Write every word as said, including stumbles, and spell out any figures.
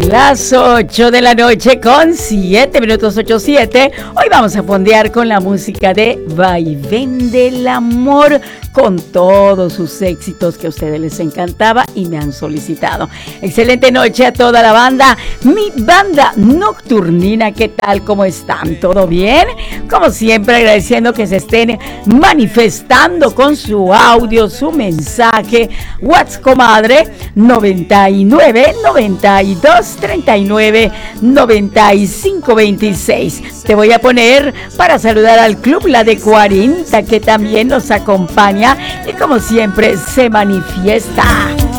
Las ocho de la noche con siete minutos, ocho siete. Hoy vamos a fondear con la música de Vaivén del Amor, con todos sus éxitos que a ustedes les encantaba y me han solicitado. Excelente noche a toda la banda, mi banda nocturnina. ¿Qué tal? ¿Cómo están? ¿Todo bien? Como siempre, agradeciendo que se estén manifestando con su audio, su mensaje. WhatsApp, comadre, noventa y nueve, noventa y dos, treinta y nueve, noventa y cinco, veintiséis. Te voy a poner para saludar al Club La de cuarenta, que también nos acompaña y como siempre se manifiesta.